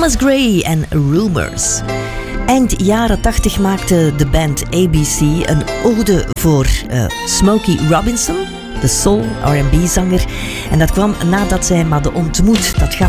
Thomas Gray en Rumors. Eind jaren 80 maakte de band ABC een ode voor Smokey Robinson, de soul R&B-zanger. En dat kwam nadat zij hem hadden ontmoet. Dat gaf